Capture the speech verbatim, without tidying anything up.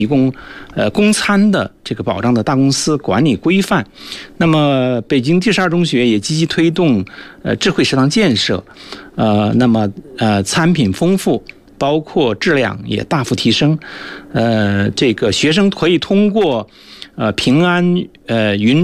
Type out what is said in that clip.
提供呃供餐的这个保障的大公司管理规范。那么北京第十二中学也积极推动呃智慧食堂建设，呃那么呃餐品丰富，包括质量也大幅提升。呃这个学生可以通过呃平安呃云